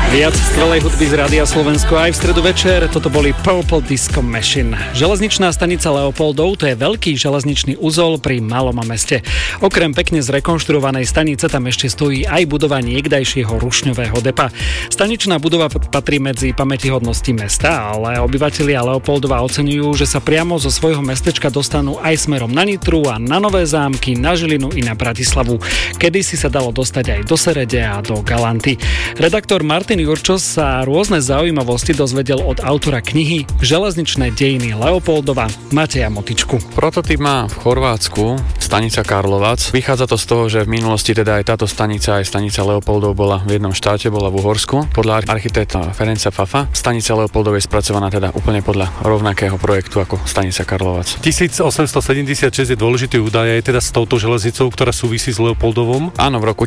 Viac skvelej hudby z Rádia Slovensko aj v stredu večer. Toto boli Purple Disco Machine. Železničná stanica Leopoldov, to je veľký železničný uzol pri malom meste. Okrem pekne zrekonštruovanej stanice tam ešte stojí aj budova niekdajšieho rušňového depa. Staničná budova patrí medzi pamätihodnosti mesta, ale obyvatelia Leopoldova oceňujú, že sa priamo zo svojho mestečka dostanú aj smerom na Nitru a na Nové Zámky, na Žilinu i na Bratislavu. Kedysi sa dalo dostať aj do Serede a do Galanty. Redaktor Martin Jurčos sa rôzne zaujímavosti dozvedel od autora knihy Železničné dejiny Leopoldova Mateja Motičku. Prototyp má v Chorvátsku stanica Karlovac. Vychádza to z toho, že v minulosti teda aj táto stanica, aj stanica Leopoldov bola v jednom štáte, bola v Uhorsku. Podľa architekta Ferenca Fafa stanica Leopoldov je spracovaná teda úplne podľa rovnakého projektu ako stanica Karlovac. 1876 je dôležitý údaj aj teda s touto železnicou, ktorá súvisí s Leopoldovom. Áno, v roku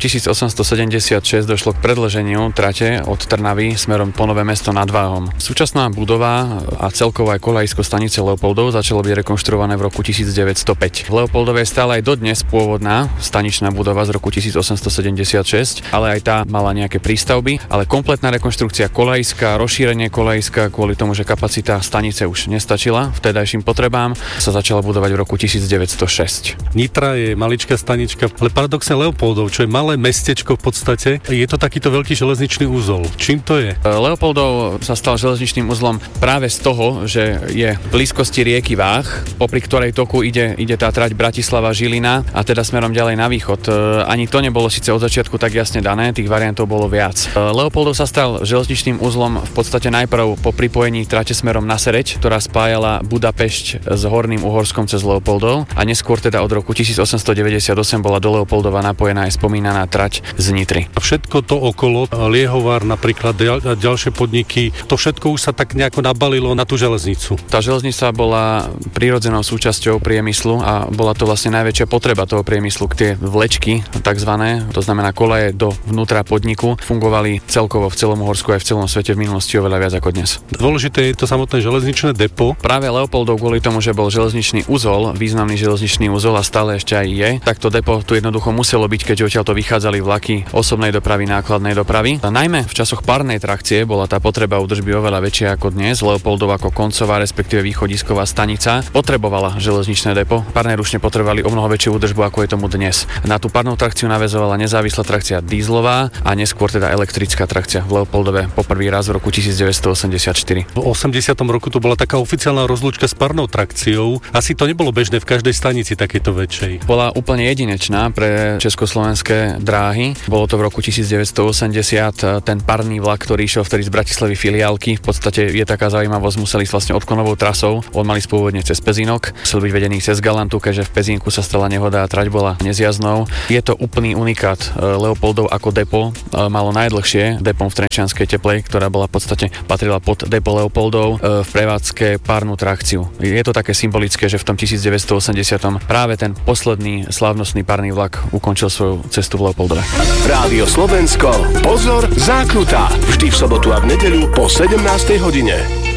1876 došlo k predĺženiu trate od Trnavy smerom po Nové Mesto nad Váhom. Súčasná budova a celkovo aj koľajisko stanice Leopoldov začalo byť rekonštruované v roku 1905. V Leopoldove je stále aj dodnes pôvodná staničná budova z roku 1876, ale aj tá mala nejaké prístavby, ale kompletná rekonštrukcia koľajiska, rozšírenie koľajiska kvôli tomu, že kapacita stanice už nestačila vtedajším potrebám, sa začala budovať v roku 1906. Nitra je maličká stanička, ale paradoxne Leopoldov, čo je malé mestečko v podstate, je to takýto veľký železničný úzol. Čím to je? Leopoldov sa stal železničným uzlom práve z toho, že je v blízkosti rieky Váh, popri ktorej toku ide tá trať Bratislava-Žilina a teda smerom ďalej na východ. Ani to nebolo síce od začiatku tak jasne dané, tých variantov bolo viac. Leopoldov sa stal železničným uzlom v podstate najprv po pripojení trate smerom na Sereď, ktorá spájala Budapešť s Horným Uhorskom cez Leopoldov a neskôr teda od roku 1898 bola do Leopoldova napojená aj spomínaná trať z Nitry. A všetko to okolo, Liehovar napríklad a ďalšie podniky, to všetko už sa tak nejako nabalilo na tú železnicu. Tá železnica bola prirodzenou súčasťou priemyslu a bola to vlastne najväčšia potreba toho priemyslu. Tie vlečky, takzvané, to znamená kolaje do vnútra podniku, fungovali celkovo v celom Uhorsku aj v celom svete v minulosti oveľa viac ako dnes. Dôležité je to samotné železničné depo. Práve Leopoldov kvôli tomu, že bol železničný uzol, významný železničný uzol a stále ešte aj je, tak to depo tu jednoducho muselo byť, keďže odtiaľto vychádzali vlaky osobnej dopravy, nákladnej dopravy. A najmä v časoch parnej trakcie bola tá potreba údržby oveľa väčšia ako dnes. Leopoldov ako koncová, respektíve východisková stanica potrebovala železničné depo. Parné rušne potrebovali o mnoho väčšiu údržbu ako je tomu dnes. Na tú parnú trakciu naväzovala nezávislá trakcia dízlová a neskôr teda elektrická trakcia v Leopoldove po prvý raz v roku 1984. V 80. roku to bola taká oficiálna rozlúčka s parnou trakciou. Asi to nebolo bežné v každej stanici takejto väčšej. Bola úplne jedinečná pre československé dráhy. Bolo to v roku 1980 ten parný vlak, ktorý išiel vtedy z Bratislavy filiálky. V podstate je taká zaujímavosť, museli vlastne odklonovou trasou. On mali spôvodne cez Pezínok, musel byť vedený cez Galantu, keďže v Pezínku sa stala nehoda a trať bola nezjazdnou. Je to úplný unikát. Leopoldov ako depo malo najdlhšie depom v Trenčianskej Teplej, ktorá bola v podstate patrila pod depo Leopoldov v prevádzke párnu trakciu. Je to také symbolické, že v tom 1980 práve ten posledný slávnostný párny vlak ukončil svoju cestu v Leopoldove. Rádio Slovensko, pozor, zákruta. Vždy v sobotu a v nedeľu po 17. hodine.